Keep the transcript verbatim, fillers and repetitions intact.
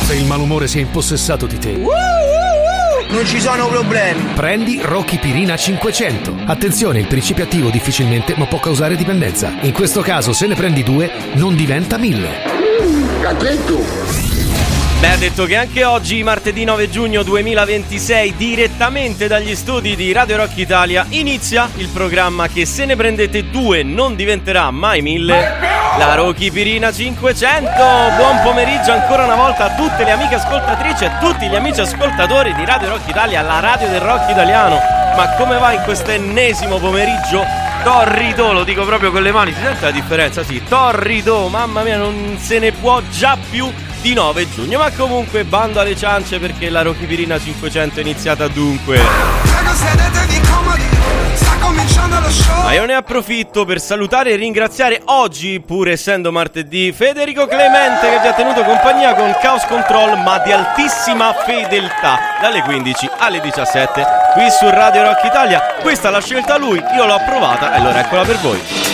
Se il malumore si è impossessato di te, non ci sono problemi. prendi Rocky Pirina cinquecento. Attenzione, il principio attivo difficilmente ma può causare dipendenza. In questo caso, se ne prendi due, non diventa mille. Beh, ha detto che anche oggi, martedì nove giugno duemilaventisei, direttamente dagli studi di Radio Rock Italia, inizia il programma che se ne prendete due non diventerà mai mille, la Rocky Pirina cinquecento. Buon pomeriggio ancora una volta a tutte le amiche ascoltatrici e a tutti gli amici ascoltatori di Radio Rock Italia, la radio del rock italiano. Ma come va in questo ennesimo pomeriggio torrido? Lo dico proprio con le mani, si sente la differenza? Sì, torrido, mamma mia, non se ne può già più di nove giugno. Ma comunque bando alle ciance, perché la Rocky Pirina cinquecento è iniziata dunque. Ma io ne approfitto per salutare e ringraziare oggi, pur essendo martedì, Federico Clemente, che vi ha tenuto compagnia con Chaos Control, ma di altissima fedeltà, dalle quindici alle diciassette qui su Radio Rock Italia. Questa l'ha scelta lui, io l'ho approvata e allora eccola per voi.